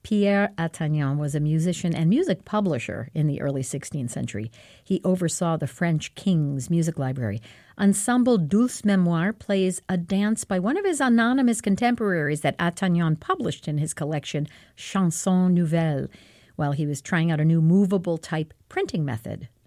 Pierre Attagnan was a musician and music publisher in the early 16th century. He oversaw the French king's music library. Ensemble Dulce Memoire plays a dance by one of his anonymous contemporaries that Attagnan published in his collection, Chansons Nouvelles, while he was trying out a new movable type printing method.